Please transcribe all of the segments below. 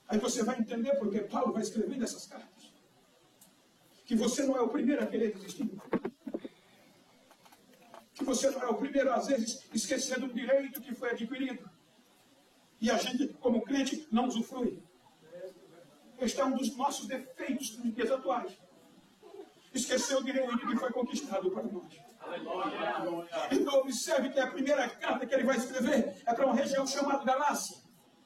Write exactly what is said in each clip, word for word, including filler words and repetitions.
Aí você vai entender porque Paulo vai escrevendo essas cartas. Que você não é o primeiro a querer desistir. Que você não é o primeiro, às vezes, esquecendo um direito que foi adquirido. E a gente, como crente, não usufrui. Este é um dos nossos defeitos nos dias atuais. Esquecer o direito que foi conquistado para nós. Então observe que a primeira carta que ele vai escrever é para uma região chamada Galácia.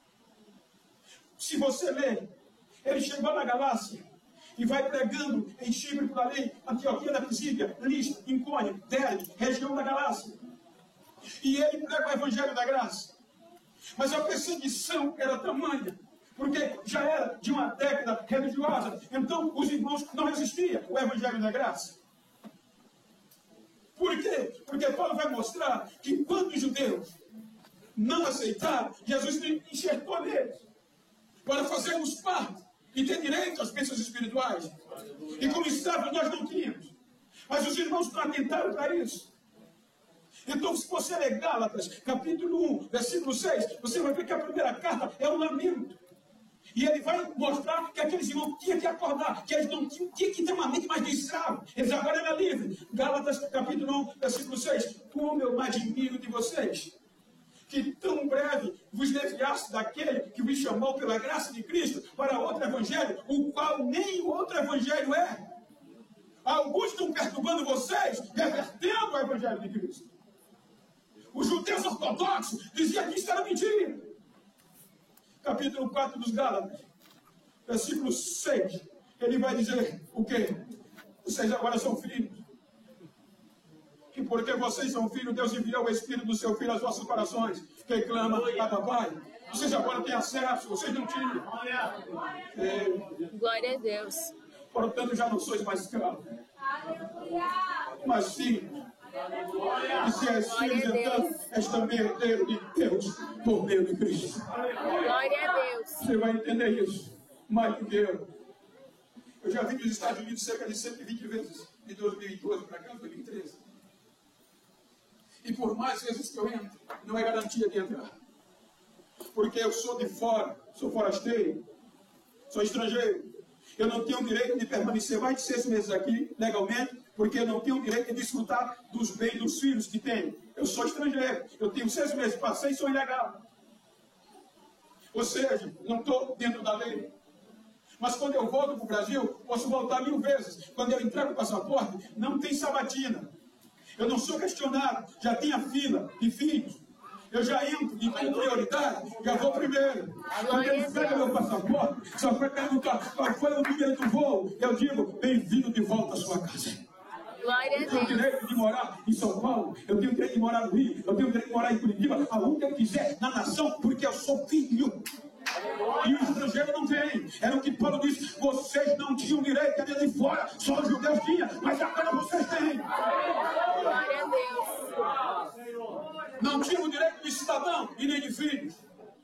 Se você ler, ele chegou na Galácia e vai pregando em Chipre por ali, Antioquia da Pisídia, Listra, Icônio, Derbe, região da Galácia. E ele prega o Evangelho da Graça. Mas a perseguição era tamanha, porque já era de uma década religiosa. Então os irmãos não resistiam ao Evangelho da Graça. Por quê? Porque Paulo vai mostrar que quando os judeus não aceitaram, Jesus enxertou neles para fazermos parte e ter direito às bênçãos espirituais. E como estava, nós não tínhamos. Mas os irmãos não atentaram para isso. Então, se você ler Gálatas, capítulo um, versículo seis, você vai ver que a primeira carta é um lamento. E ele vai mostrar que aqueles irmãos tinham que acordar, que eles não tinham, tinham que ter uma mente mais de escravo. Eles agora eram livres. Gálatas, capítulo um, versículo seis. Como eu me admiro de vocês, que tão breve vos desviaste daquele que vos chamou pela graça de Cristo para outro evangelho, o qual nem outro evangelho é. Alguns estão perturbando vocês, revertendo o evangelho de Cristo. Os judeus ortodoxos diziam que isso era mentira. Capítulo quatro dos Gálatas, versículo seis, ele vai dizer o quê? Vocês agora são filhos. E porque vocês são filhos, Deus enviou o Espírito do seu Filho aos vossos corações, que clama a papai. Vocês agora têm acesso, vocês não tinham. É, Glória a Deus. Portanto, já não sois mais escravos, mas sim. E se és filhos, então, és também herdeiro de Deus por meio de Cristo. Glória a Deus. Você vai entender isso mais do que eu. Eu já vim dos Estados Unidos cerca de cento e vinte vezes, de dois mil e doze para cá, dois mil e treze. E por mais vezes que eu entro, não é garantia de entrar. Porque eu sou de fora, sou forasteiro, sou estrangeiro. Eu não tenho o direito de permanecer mais de seis meses aqui, legalmente, porque eu não tenho o direito de desfrutar dos bens dos filhos que tenho. Eu sou estrangeiro, eu tenho seis meses, passei e sou ilegal. Ou seja, não estou dentro da lei. Mas quando eu volto para o Brasil, posso voltar mil vezes. Quando eu entrego o passaporte, não tem sabatina. Eu não sou questionado, já tenho a fila de filhos. Eu já entro e com prioridade, já vou primeiro. Quando ele pega meu passaporte, só vai perguntar qual foi o número do voo. Eu digo, bem-vindo de volta à sua casa. Glória a Eu tenho o Deus. direito de morar em São Paulo, eu tenho o direito de morar no Rio, eu tenho o direito de morar em Curitiba, aonde eu quiser, na nação, porque eu sou filho. E o estrangeiro não tem. Era o que Paulo disse, vocês não tinham direito de vir de fora, só os judeus tinham, mas agora vocês têm. Glória a Deus. Não tinham o direito de cidadão e nem de filhos.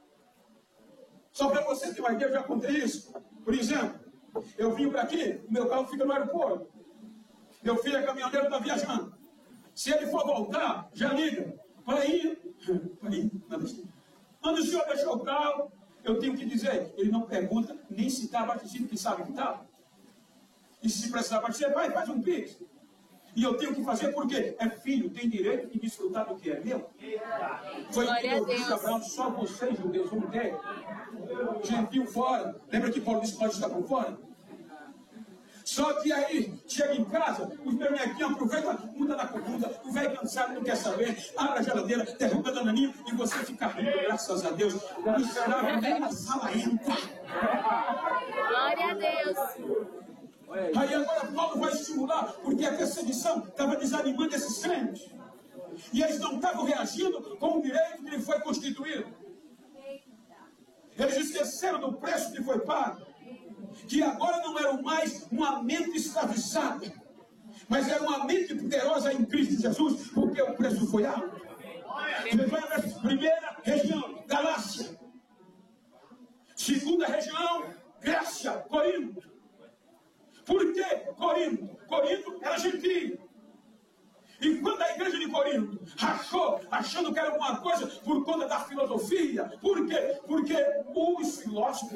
Só para você ter uma ideia, eu já contei isso. Por exemplo, eu vim para aqui, o meu carro fica no aeroporto. Meu filho é caminhoneiro, está viajando. Se ele for voltar, já liga. Para ir, para ir, quando o senhor deixou o carro, eu tenho que dizer, ele não pergunta nem se está abastecido, que sabe que está. E se precisar abastecer, vai, faz um pix. E eu tenho que fazer porque é filho, tem direito de desfrutar do que é meu. Foi o que eu disse a Abraão, só vocês, judeus, vão ter. Gentil fora. Lembra que Paulo disse que nós estávamos fora? Só que aí, chega em casa, os meus neguinhos aproveitam, muda na comida, o velho cansado não quer saber, abre a geladeira, derruba a dananinha e você fica rindo, graças a Deus. O escravo nem na sala entra. Glória a Deus. Aí agora Paulo vai estimular, porque a perseguição estava desanimando esses crentes. E eles não estavam reagindo com o direito que lhe foi constituído. Eles esqueceram do preço que foi pago. Que agora não era mais uma mente escravizada, mas era uma mente poderosa em Cristo Jesus, porque o preço foi alto. Primeira região, Galácia. Segunda região, Grécia, Corinto. Por que Corinto? Corinto era gentil. E quando a igreja de Corinto rachou, achando que era alguma coisa por conta da filosofia, por quê? Porque os filósofos